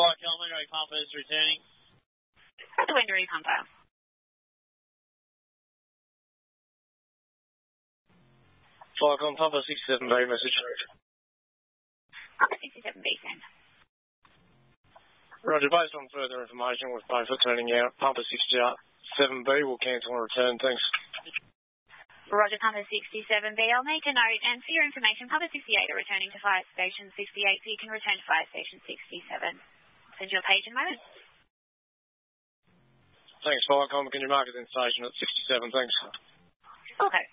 Viacom, Windery Pumper is returning. The Windery Pumper. Viacom Pumper 67B message. 67B send. Roger, based on further information with both turning out, Pumper 67B will cancel and return. Thanks. Roger, Pumper 67B. I'll make a note, and for your information, Pumper 68 are returning to Fire Station 68, so you can return to Fire Station 67. I'll send you a page in a moment. Thanks, Viacom. Can you mark it in station at 67? Thanks. Okay.